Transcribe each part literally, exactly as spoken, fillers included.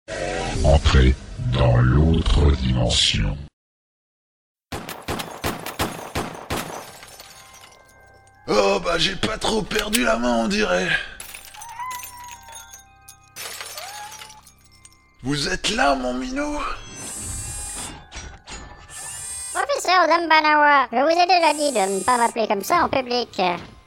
Entrez dans l'autre dimension. Oh bah j'ai pas trop perdu la main on dirait. Vous êtes là mon minou? Professeur Dumbanawa, je vous ai déjà dit de ne pas m'appeler comme ça en public.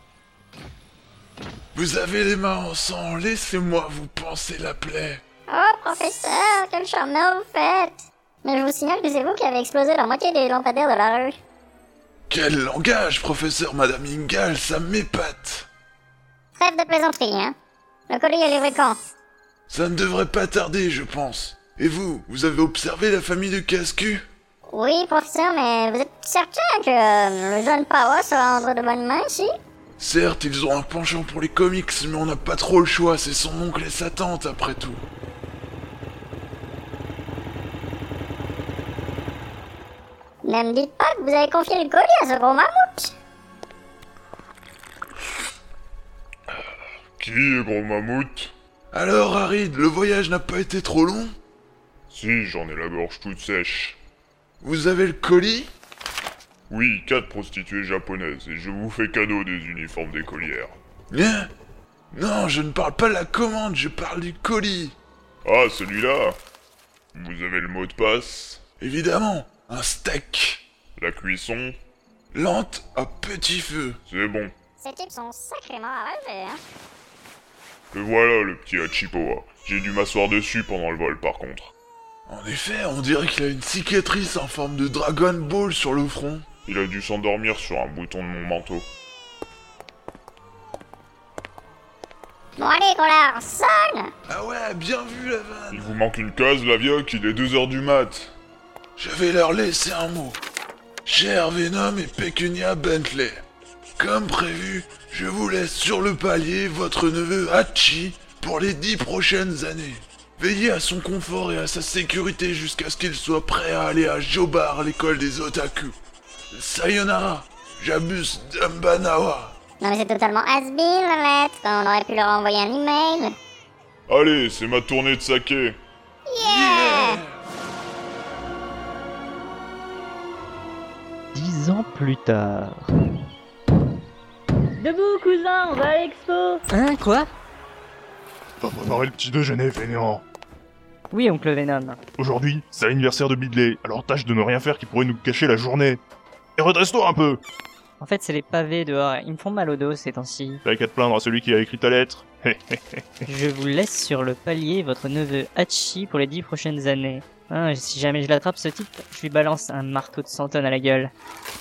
Vous avez les mains en sang, laissez-moi vous panser la plaie. Oh professeur, quel charmeur vous faites! Mais je vous signale que c'est vous qui avez explosé la moitié des lampadaires de la rue. Quel langage, professeur Madame Ingal, ça m'épate. Trêve de plaisanterie, hein? Le colis est livré quand? Ça ne devrait pas tarder, je pense. Et vous, vous avez observé la famille de Casse-Cul? Oui, professeur, mais vous êtes certain que euh, le jeune Power sera entre de bonnes mains ici? Certes, ils ont un penchant pour les comics, mais on n'a pas trop le choix, c'est son oncle et sa tante, après tout. Ne me dites pas que vous avez confié le colis à ce gros mammouth! Qui est gros mammouth? Alors, Harid, le voyage n'a pas été trop long? Si, j'en ai la gorge toute sèche. Vous avez le colis? Oui, quatre prostituées japonaises, et je vous fais cadeau des uniformes d'écolières. Hein? Non, je ne parle pas de la commande, je parle du colis. Ah, celui-là? Vous avez le mot de passe? Évidemment, un steak. La cuisson? Lente à petit feu. C'est bon. Ces types sont sacrément arrachés, hein? Le voilà, le petit Hachipoa. J'ai dû m'asseoir dessus pendant le vol, par contre. En effet, on dirait qu'il a une cicatrice en forme de Dragon Ball sur le front. Il a dû s'endormir sur un bouton de mon manteau. Bon allez, Collard, sonne! Ah ouais, bien vu la vanne. Il vous manque une case, la vieille, il est deux heures du mat. Je vais leur laisser un mot. Cher Venom et Pecunia Bentley, comme prévu, je vous laisse sur le palier votre neveu Hachi pour les dix prochaines années. Veillez à son confort et à sa sécurité jusqu'à ce qu'il soit prêt à aller à Jobar, l'école des otaku. Sayonara, j'abuse Dumbanawa. Non mais c'est totalement has-been la lettre, on aurait pu leur envoyer un email. Allez, c'est ma tournée de saké. Yeah! Dix ans plus tard... Debout, cousin, on va à l'expo. Hein, quoi? Va préparer le petit déjeuner, fainéant. Oui, oncle Venom. Aujourd'hui, c'est l'anniversaire de Bidley, alors tâche de ne rien faire qui pourrait nous cacher la journée. Et redresse-toi un peu! En fait, c'est les pavés dehors, ils me font mal au dos ces temps-ci. T'as qu'à te plaindre à celui qui a écrit ta lettre. Je vous laisse sur le palier votre neveu Hachi pour les dix prochaines années. Hein, si jamais je l'attrape ce type, je lui balance un marteau de cent tonnes à la gueule.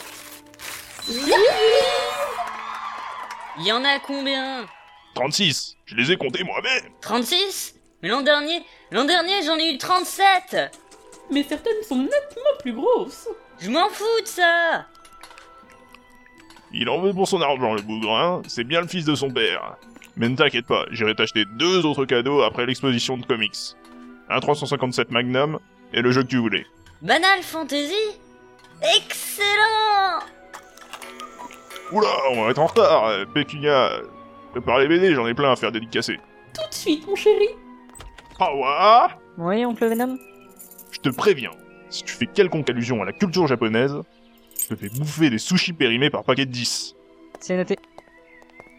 Il y en a combien? trente-six, je les ai comptés moi-même. trente-six? Mais l'an dernier, l'an dernier j'en ai eu trente-sept. Mais certaines sont nettement plus grosses. Je m'en fous de ça. Il en veut pour son argent, le bougrin, c'est bien le fils de son père. Mais ne t'inquiète pas, j'irai t'acheter deux autres cadeaux après l'exposition de comics. Un trois cent cinquante-sept Magnum, et le jeu que tu voulais. Banal Fantasy? Excellent! Oula, on va être en retard, euh, Pécunia. Prépare les B D, j'en ai plein à faire dédicacer. Tout de suite, mon chéri. Ah ouais? Oui, oncle Venom? Je te préviens, si tu fais quelconque allusion à la culture japonaise, je te fais bouffer des sushis périmés par paquet de dix. C'est noté.